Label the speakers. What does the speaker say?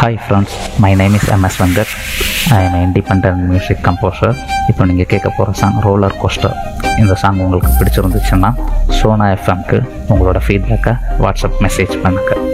Speaker 1: Hi friends, my name is MS Venkat. I am an independent music composer. இப்போ நீங்கள் கேட்க போகிற song roller coaster. இந்த song உங்களுக்கு பிடிச்சிருந்துச்சுன்னா சோனா எஃப்எம்க்கு உங்களோட ஃபீட்பேக்கை வாட்ஸ்அப் மெசேஜ் பண்ணுங்கள்.